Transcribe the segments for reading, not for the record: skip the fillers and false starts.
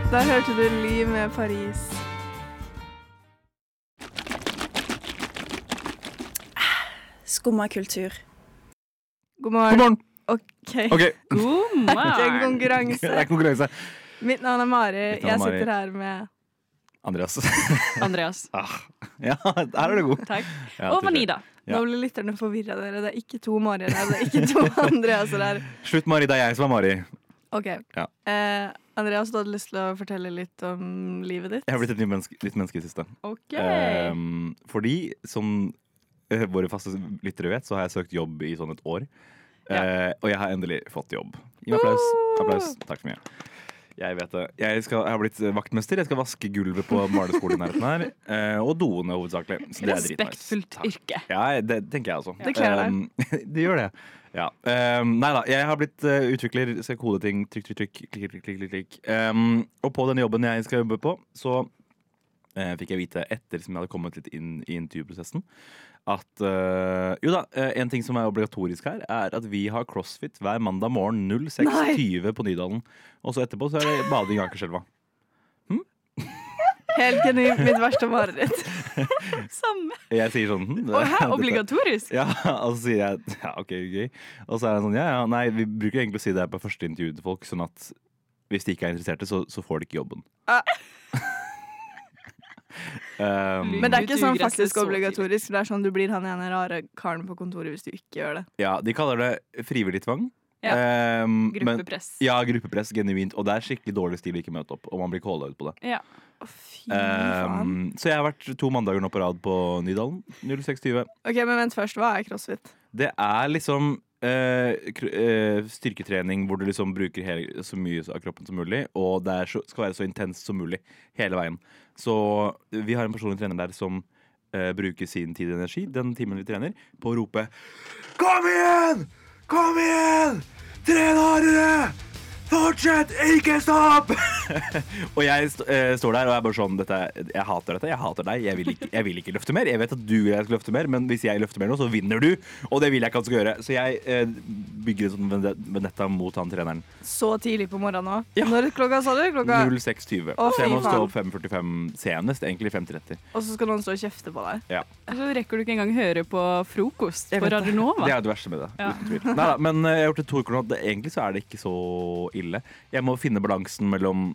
Der hørte du Liv med Paris. Skumma kultur. God morgen. God morgen. Ok. Ok. God Det er morgen. konkurranse. Det er konkurranse. Mitt navn er Mari. Mitt navn er Jeg Mari. sitter her med Andreas. Andreas. Ja, her er du god. Takk. Ja, Og Vanida. Ja. Nå blir lytterne forvirret dere. Det er ikke to Marier her. Det er ikke to Andreaser her. Slutt, Mari. Det er jeg som er Mari. Ok. Ja. Andreas, du hadde lyst til å fortelle litt om livet ditt? Jeg har blitt et nytt menneske i det siste. Ok. Fordi, som våre faste lyttere vet, så har jeg søkt jobb i sånn et år. Og jeg har endelig fått jobb. Gi meg applaus. Applaus. Takk så mye. Jeg vet det. Jeg har blitt vaktmester. Jeg skal vaske gulvet på barneskolen i nærheten her. Og doene hovedsakelig. Så det er dritnice. Respektfullt Takk. yrke. Ja, det tenker jeg også. Det kler deg. Det gjør det. Ja. Nei da, jeg har blitt utvikler, ser kodeting, trykk. Og på den jobben jeg skal jobbe på, så fikk jeg vite etter som jeg hadde kommet litt inn i intervjuprosessen, at en ting som er obligatorisk her, er at vi har CrossFit hver mandag morgen 06:20 på Nydalen. Og så etterpå så er det bading i Akerselva. Helt genuint mitt verste mareritt. Samme. Jeg sier sånn Og her, obligatorisk. Ja, og så sier jeg ja, ok, gøy. Og så er det sånn, ja, nei, vi bruker egentlig å si det på første intervju til folk, sånn at hvis de ikke er interesserte, så får de ikke jobben. Men det er ikke sånn Gresset faktisk så obligatorisk. Det er sånn du blir han ene rare karen på kontoret hvis du ikke gjør det. Ja, de kaller det frivillig tvang. Ja. Men- Gruppepress. Ja, gruppepress, genuint. Og det er skikkelig dårlig stil å ikke møte opp, og man blir calla ut på det. Ja. Å, fy faen. Så jeg har vært 2 mandager nå på rad på Nydalen. 06:20. Ok, men vent først. Hva er CrossFit? Det er liksom styrketrening hvor du liksom bruker så mye av kroppen som mulig, og det skal være så intenst som mulig hele veien. Så vi har en personlig trener der som bruker sin tid og energi, den timen vi trener, på å rope Kom igjen! Kom igjen! Tren hardere! Fortsett! Ikke stopp! Og jeg står der og er bare sånn jeg hater dette, jeg hater deg, jeg vil ikke løfte mer. Jeg vet at du vil jeg skal løfte mer, men hvis jeg løfter mer nå, så vinner du. Og det vil jeg ikke at du skal gjøre. Så jeg bygger en sånn vendetta mot han treneren. Så tidlig på morgenen nå? Ja. Når klokka sa du? Klokka 06:20. Å, Så jeg må fy stå faen. opp 5:45 senest, egentlig 5:30. Og så skal noen stå og kjefte på deg? Ja. Så rekker du ikke engang høre på frokost Jeg på vet Radio Nova. Det er det verste med det. Ja. Uten tvil. Neida, men jeg har gjort det 2 uker nå. Egentlig så er det ikke så ille. Jeg må finne balansen mellom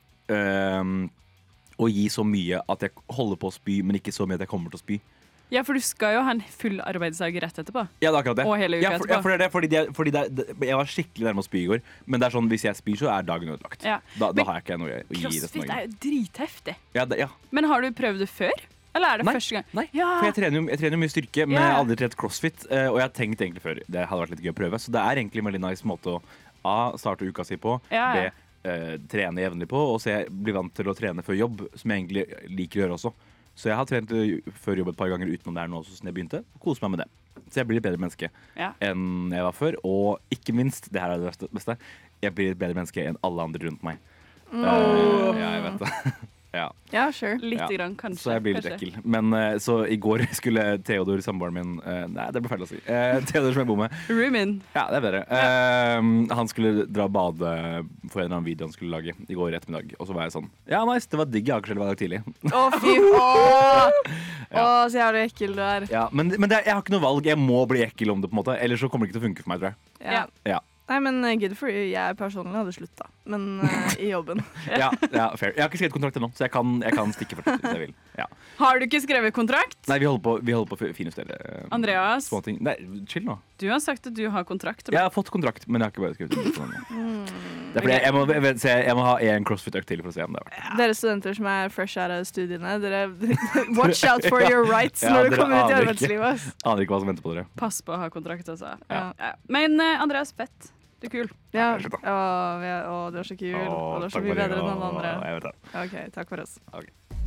å gi så mye at jeg holder på å spy, men ikke så mye at jeg kommer til å spy. Ja, for du skal jo ha en full arbeidsdag rett etterpå. Ja, det er akkurat det. Og hele uka ja, etterpå. for det er det, fordi jeg var skikkelig nærme å spy i går. Men det er sånn, hvis jeg spyr, så er dagen ødelagt. Ja. Da Men har jeg ikke noe å gi resten av CrossFit er dagen. jo dritheftig. Ja. Men har du prøvd det før? Eller er det Nei, første gang? Nei, Ja. for jeg trener jo mye styrke, men Ja. jeg har aldri trent CrossFit. Og jeg har tenkt egentlig før det hadde vært litt gøy å prøve. Så det er egentlig en veldig nice måte å starte uka si på. Ja, ja. Trene jevnlig på, og så jeg blir vant til å trene før jobb, som jeg egentlig liker å gjøre også. Så jeg har trent før jobb et par ganger utenom det her nå, siden jeg begynte. Og koser meg med det. Så jeg blir et bedre menneske Ja. enn jeg var før. Og ikke minst, det her er det beste, jeg blir et bedre menneske enn alle andre rundt meg. Ja, jeg vet det. Ja. Ja, sure. Litt Ja. grann, kanskje. Så jeg blir litt kanskje. ekkel. Men så i går skulle Theodor, samboeren min nei, det ble feil å si. Theodor som jeg bor med. Roomin. Ja, det er bedre. Han skulle dra og bade for en eller annen video han skulle lage i går ettermiddag. Og så var jeg sånn ja, nice, det var digg i Akerselva i dag tidlig. Å, fy faen! Å, så jævlig ekkel du er. Ja, men jeg har ikke noe valg. Jeg må bli ekkel om det, på en måte. Ellers så kommer det ikke til å funke for meg, tror jeg. Ja. Ja. Nei, men good for you. Jeg personlig hadde slutta. Men i jobben. Ja, fair. Jeg har ikke skrevet kontrakt ennå, så jeg kan stikke fortsatt hvis jeg vil. Ja. Har du ikke skrevet kontrakt? Nei, vi holder på å finjustere Andreas, småting. Nei, chill nå. du har sagt at du har kontrakt. Jeg har fått kontrakt, men jeg har ikke bare skrevet kontrakt ennå. Det er fordi jeg må ha en CrossFit-økt til for å se om det er verdt det. Dere studenter som er fresh out av studiene, dere watch out for your rights Ja, når du dere kommer ut i aner ikke. arbeidslivet. Ass. Aner ikke hva som venter på dere. Pass på å ha kontrakt, altså. Ja. Ja. Men Andreas, fett. Du er kul. Ja. Slutt da. Å, du er så kul. Og du er så takk mye for det. bedre enn alle andre. Jeg vet det. OK, takk for oss. Ok.